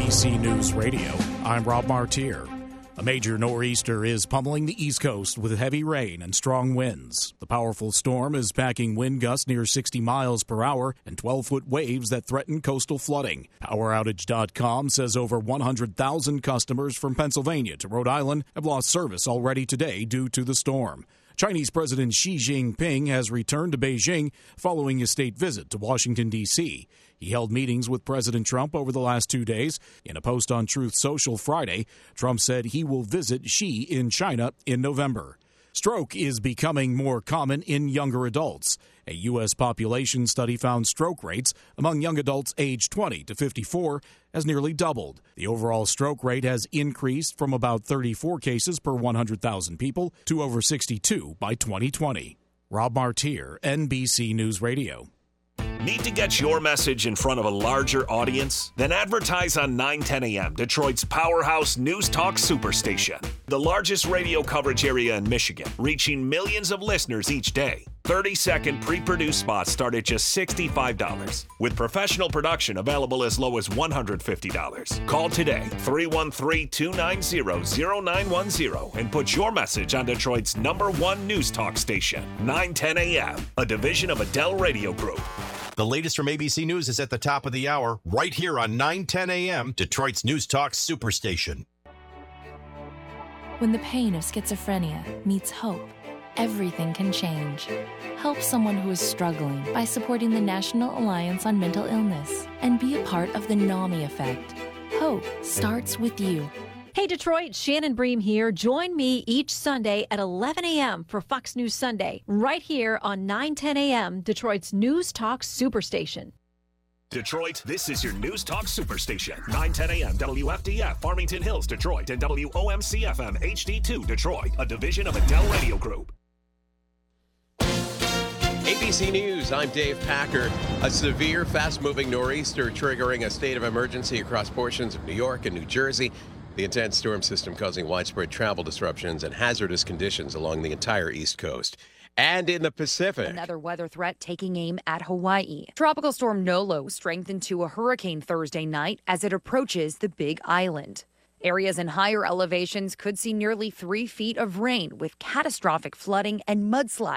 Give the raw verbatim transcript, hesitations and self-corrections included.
B C News Radio, I'm Rob Martier. A major nor'easter is pummeling the East Coast with heavy rain and strong winds. The powerful storm is packing wind gusts near sixty miles per hour and twelve-foot waves that threaten coastal flooding. Power Outage dot com says over one hundred thousand customers from Pennsylvania to Rhode Island have lost service already today due to the storm. Chinese President Xi Jinping has returned to Beijing following his state visit to Washington, D C He held meetings with President Trump over the last two days. In a post on Truth Social Friday, Trump said he will visit Xi in China in November. Stroke is becoming more common in younger adults. A U S population study found stroke rates among young adults aged twenty to fifty-four has nearly doubled. The overall stroke rate has increased from about thirty-four cases per one hundred thousand people to over sixty-two by twenty twenty. Rob Martier, N B C News Radio. Need to get your message in front of a larger audience? Then advertise on nine ten A M, Detroit's powerhouse news talk superstation. The largest radio coverage area in Michigan, reaching millions of listeners each day. thirty-second pre-produced spots start at just sixty-five dollars, with professional production available as low as one hundred fifty dollars. Call today, three one three, two nine zero, zero nine one zero, and put your message on Detroit's number one news talk station, nine ten A M, a division of Adele Radio Group. The latest from A B C News is at the top of the hour, right here on nine ten A M, Detroit's News Talk Superstation. When the pain of schizophrenia meets hope, everything can change. Help someone who is struggling by supporting the National Alliance on Mental Illness and be a part of the NAMI effect. Hope starts with you. Hey Detroit, Shannon Bream here. Join me each Sunday at eleven A M for Fox News Sunday, right here on nine ten A M, Detroit's News Talk Superstation. Detroit, this is your News Talk Superstation. nine ten A M, W F D F, Farmington Hills, Detroit, and W O M C F M H D two, Detroit, a division of Adele Radio Group. A B C News, I'm Dave Packer. A severe, fast-moving nor'easter triggering a state of emergency across portions of New York and New Jersey. The intense storm system causing widespread travel disruptions and hazardous conditions along the entire East Coast. And in the Pacific. Another weather threat taking aim at Hawaii. Tropical storm Nolo strengthened to a hurricane Thursday night as it approaches the Big Island. Areas in higher elevations could see nearly three feet of rain with catastrophic flooding and mudslides.